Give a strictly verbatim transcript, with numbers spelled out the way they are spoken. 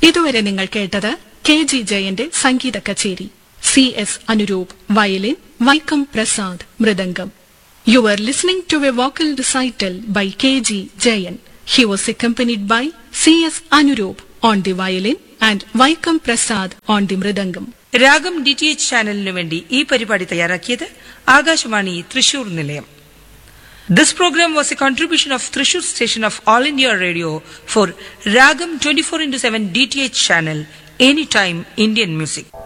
ഇതുവരെ നിങ്ങൾ കേട്ടത് കെ ജി ജയന്റെ സംഗീത കച്ചേരി. C S Anuroop violin, Vaikom Prasad mridangam. You were listening to a vocal recital by K G Jayan. He was accompanied by C S Anurup on the violin and Vaikam Prasad on the mridangam. രാഗം D T H ചാനലിനു വേണ്ടി ഈ പരിപാടി തയ്യാറാക്കിയത് ആകാശവാണി തൃശൂർ നിലയം. This program was a contribution of Thrissur station of All India Radio for Ragam twenty-four into seven D T H channel, anytime Indian music.